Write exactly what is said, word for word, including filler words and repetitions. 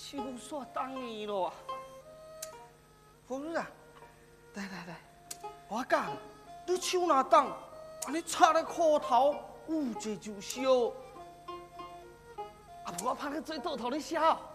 手煞当你咯。夫人啊，来来来，我讲，你手若当，安尼插咧裤头，有这就烧。啊，无我拍咧做倒头咧写哦。